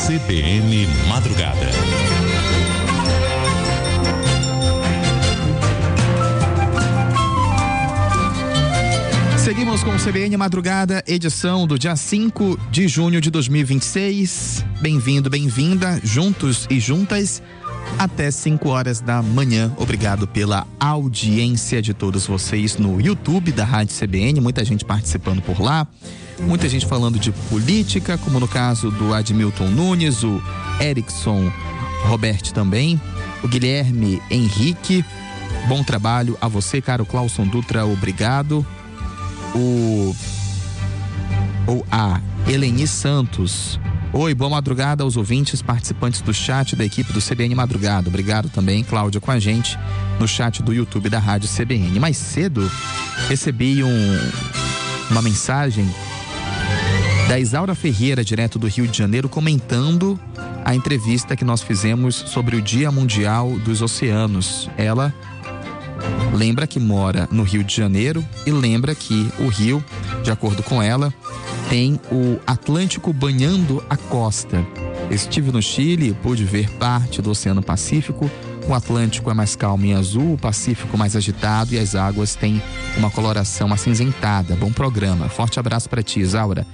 CBN Madrugada. Seguimos com o CBN Madrugada, edição do dia 5 de junho de 2026. Bem-vindo, bem-vinda, juntos e juntas, até 5 horas da manhã. Obrigado pela audiência de todos vocês no YouTube da Rádio CBN, muita gente participando por lá, muita gente falando de política, como no caso do Admilton Nunes, o Erickson Roberto também, o Guilherme Henrique, bom trabalho a você, caro Clauson Dutra, obrigado. A Eleni Santos. Oi, boa madrugada aos ouvintes, participantes do chat da equipe do CBN Madrugada. Obrigado também, Cláudia, com a gente no chat do YouTube da Rádio CBN. Mais cedo, recebi uma mensagem da Isaura Ferreira, direto do Rio de Janeiro, comentando a entrevista que nós fizemos sobre o Dia Mundial dos Oceanos. Ela lembra que mora no Rio de Janeiro e lembra que o rio, de acordo com ela, tem o Atlântico banhando a costa. Estive no Chile e pude ver parte do Oceano Pacífico. O Atlântico é mais calmo e azul, o Pacífico mais agitado e as águas têm uma coloração acinzentada. Bom programa. Forte abraço para ti, Isaura.